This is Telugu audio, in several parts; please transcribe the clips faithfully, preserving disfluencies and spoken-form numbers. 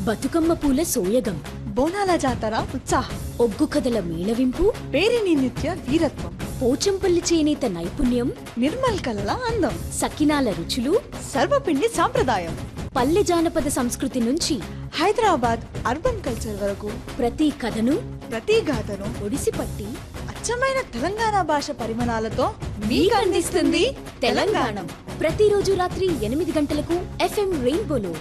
బతుకమ్మ పూల సోయగం, బోనాల జాతర ఉత్సాహం, ఒగ్గు కథల మేళవింపు, పేరిని నిత్య వీరత్వం, పోచంపల్లి చేనేత నైపుణ్యం, నిర్మల్ కలల అందం, సకినాల రుచులు, సర్వపిండి సాంప్రదాయం, పల్లె జానపద సంస్కృతి నుంచి హైదరాబాద్ అర్బన్ కల్చర్ వరకు ప్రతి కథను ప్రతి గాథను ఒడిసిపట్టి అచ్చమైన తెలంగాణ భాష పరిమాణాలతో మీకు అందిస్తుంది తెలంగాణ. ప్రతిరోజు రాత్రి ఎనిమిది గంటలకు ఎఫ్ఎం రెయిన్బోలో.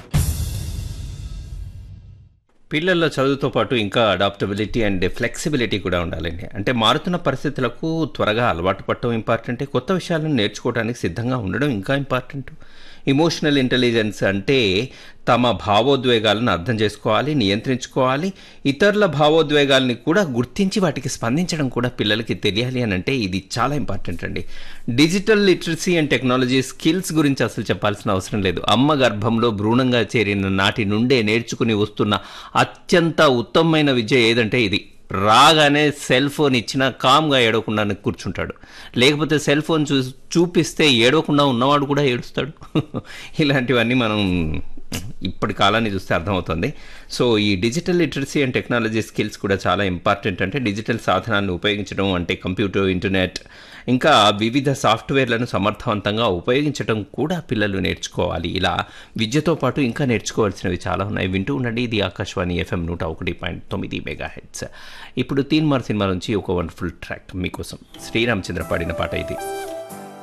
పిల్లల్లో చదువుతో పాటు ఇంకా అడాప్టబిలిటీ అండ్ ఫ్లెక్సిబిలిటీ కూడా ఉండాలండి. అంటే మారుతున్న పరిస్థితులకు త్వరగా అలవాటు పడటం ఇంపార్టెంటే, కొత్త విషయాలను నేర్చుకోవడానికి సిద్ధంగా ఉండడం ఇంకా ఇంపార్టెంట్. ఇమోషనల్ ఇంటెలిజెన్స్ అంటే తమ భావోద్వేగాలను అర్థం చేసుకోవాలి, నియంత్రించుకోవాలి, ఇతరుల భావోద్వేగాల్ని కూడా గుర్తించి వాటికి స్పందించడం కూడా పిల్లలకి తెలియాలి అని అంటే ఇది చాలా ఇంపార్టెంట్ అండి. Digital literacy and technology skills గురించి అసలు చెప్పాల్సిన అవసరం లేదు. అమ్మ గర్భంలో భ్రూణంగా చేరిన నాటి నుండే నేర్చుకుని వస్తున్న అత్యంత ఉత్తమమైన విద్య ఏదంటే ఇది. రాగానే సెల్ ఫోన్ ఇచ్చినా కామ్గా ఏడవకుండా కూర్చుంటాడు, లేకపోతే సెల్ ఫోన్ చూ చూపిస్తే ఏడవకుండా ఉన్నవాడు కూడా ఏడుస్తాడు. ఇలాంటివన్నీ మనం ఇప్పటి కాలాన్ని చూస్తే అర్థమవుతుంది. సో ఈ digital literacy and technology skills కూడా చాలా ఇంపార్టెంట్. అంటే డిజిటల్ సాధనాలను ఉపయోగించడం అంటే కంప్యూటర్, ఇంటర్నెట్, ఇంకా వివిధ సాఫ్ట్వేర్లను సమర్థవంతంగా ఉపయోగించడం కూడా పిల్లలు నేర్చుకోవాలి. ఇలా విద్యతో పాటు ఇంకా నేర్చుకోవాల్సినవి చాలా ఉన్నాయి. వింటూ ఉండండి, ఇది ఆకాశవాణి ఎఫ్ఎం నూట ఒకటి పాయింట్ తొమ్మిది మెగా హెడ్స్. ఇప్పుడు తీన్మార్ సినిమా నుంచి ఒక వండర్ఫుల్ ట్రాక్ మీకోసం. శ్రీరామచంద్ర పాడిన పాట ఇది.